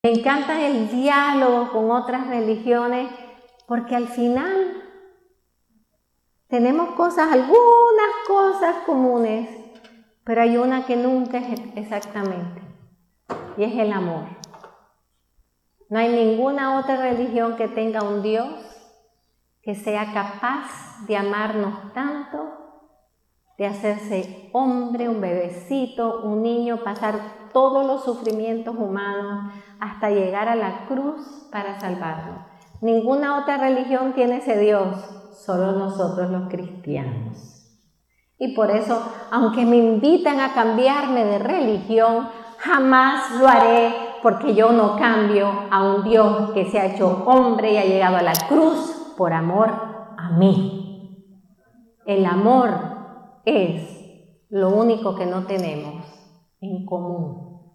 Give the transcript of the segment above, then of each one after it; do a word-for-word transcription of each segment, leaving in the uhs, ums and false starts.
Me encanta el diálogo con otras religiones porque al final tenemos cosas, algunas cosas comunes, pero hay una que nunca es exactamente, y es el amor. No hay ninguna otra religión que tenga un Dios que sea capaz de amarnos tanto, de hacerse hombre, un bebecito, un niño, pasar todos los sufrimientos humanos hasta llegar a la cruz para salvarnos. Ninguna otra religión tiene ese Dios, solo nosotros los cristianos. Y por eso, aunque me invitan a cambiarme de religión, jamás lo haré, porque yo no cambio a un Dios que se ha hecho hombre y ha llegado a la cruz por amor a mí. El amor es lo único que no tenemos en común.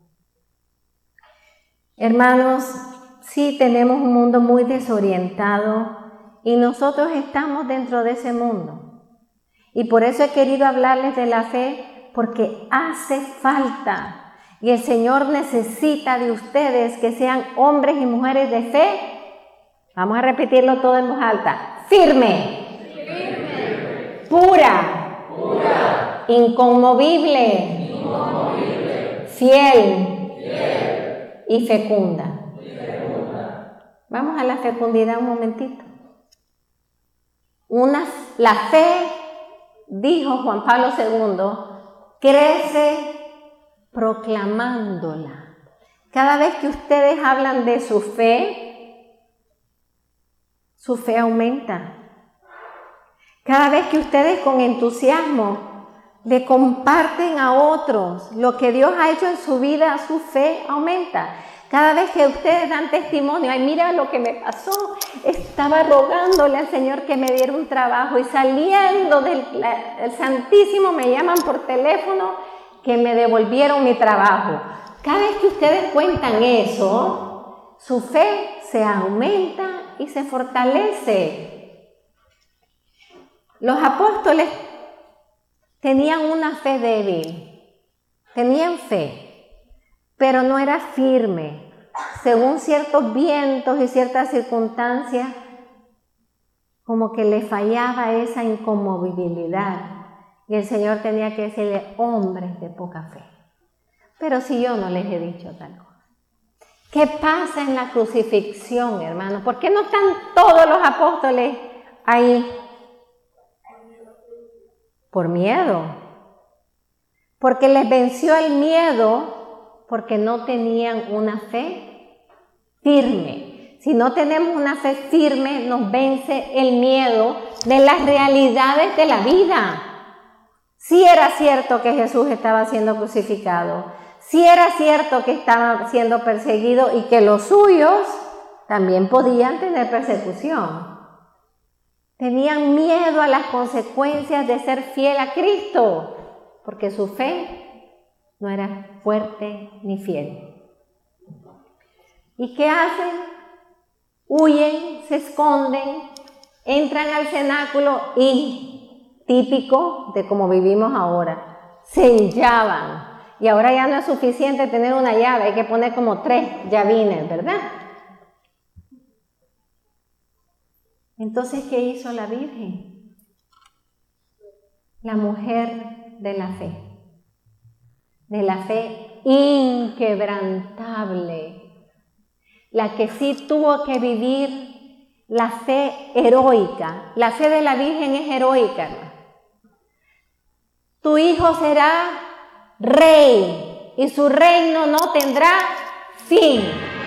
Hermanos, sí tenemos un mundo muy desorientado y nosotros estamos dentro de ese mundo. Y por eso he querido hablarles de la fe, porque hace falta. Y el Señor necesita de ustedes que sean hombres y mujeres de fe. Vamos a repetirlo todo en voz alta. Firme. Firme. Pura. Pura. Inconmovible. Inconmovible. Fiel. Fiel. Y fecunda. Y fecunda. Vamos a la fecundidad un momentito. Una, la fe, dijo Juan Pablo segundo, crece proclamándola. Cada vez que ustedes hablan de su fe, su fe aumenta. Cada vez que ustedes con entusiasmo le comparten a otros lo que Dios ha hecho en su vida, su fe aumenta. Cada vez que ustedes dan testimonio, ay, mira lo que me pasó, estaba rogándole al Señor que me diera un trabajo y saliendo del la, el Santísimo me llaman por teléfono que me devolvieron mi trabajo. Cada vez que ustedes cuentan eso, su fe se aumenta y se fortalece. Los apóstoles tenían una fe débil, tenían fe, pero no era firme. Según ciertos vientos y ciertas circunstancias, como que le fallaba esa inconmovibilidad. Y el Señor tenía que decirle, hombres de poca fe. Pero si yo no les he dicho tal cosa. ¿Qué pasa en la crucifixión, hermanos? ¿Por qué no están todos los apóstoles ahí? Por miedo. Porque les venció el miedo, porque no tenían una fe firme. Si no tenemos una fe firme, nos vence el miedo de las realidades de la vida. Sí era cierto que Jesús estaba siendo crucificado, sí era cierto que estaba siendo perseguido y que los suyos también podían tener persecución. Tenían miedo a las consecuencias de ser fiel a Cristo, porque su fe no era fuerte ni fiel. ¿Y qué hacen? Huyen, se esconden, entran al cenáculo y típico de cómo vivimos ahora, se enllavan. Y ahora ya no es suficiente tener una llave, hay que poner como tres llavines, ¿verdad? Entonces, ¿qué hizo la Virgen? La mujer de la fe, de la fe inquebrantable, la que sí tuvo que vivir la fe heroica. La fe de la Virgen es heroica, ¿no? Tu hijo será rey y su reino no tendrá fin.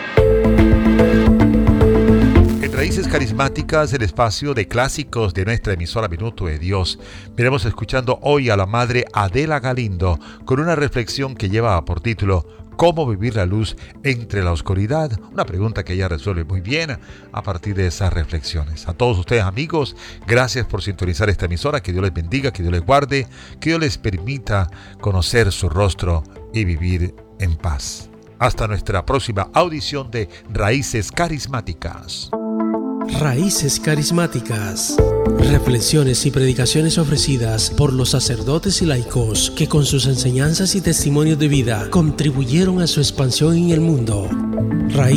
En Raíces Carismáticas, el espacio de clásicos de nuestra emisora Minuto de Dios, veremos escuchando hoy a la madre Adela Galindo con una reflexión que lleva por título ¿Cómo vivir la luz entre la oscuridad? Una pregunta que ella resuelve muy bien a partir de esas reflexiones. A todos ustedes, amigos, gracias por sintonizar esta emisora. Que Dios les bendiga, que Dios les guarde, que Dios les permita conocer su rostro y vivir en paz. Hasta nuestra próxima audición de Raíces Carismáticas. Raíces Carismáticas. Reflexiones y predicaciones ofrecidas por los sacerdotes y laicos que con sus enseñanzas y testimonios de vida contribuyeron a su expansión en el mundo. Raíces